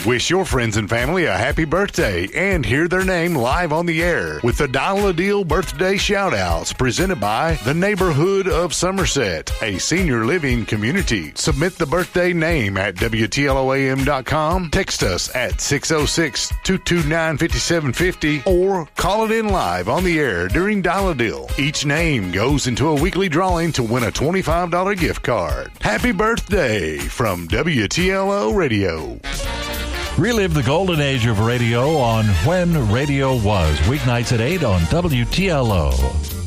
Wish your friends and family a happy birthday and hear their name live on the air with the Dial a Deal birthday shout-outs presented by the Neighborhood of Somerset, a senior living community. Submit the birthday name at WTLOAM.com, text us at 606-229-5750, or call it in live on the air during Dial a Deal. Each name goes into a weekly drawing to win a $25 gift card. Happy birthday from WTLO Radio. Relive the golden age of radio on When Radio Was, weeknights at 8 on WTLO.